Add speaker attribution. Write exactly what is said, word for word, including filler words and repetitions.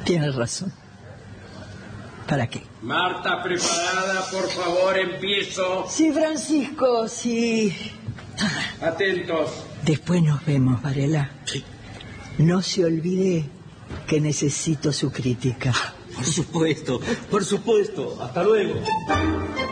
Speaker 1: Tienes razón. ¿Para qué?
Speaker 2: Marta, preparada, por favor, empiezo.
Speaker 1: Sí, Francisco, sí.
Speaker 2: Atentos.
Speaker 1: Después nos vemos, Varela.
Speaker 3: Sí.
Speaker 1: No se olvide que necesito su crítica.
Speaker 3: Por supuesto, por supuesto. Hasta luego.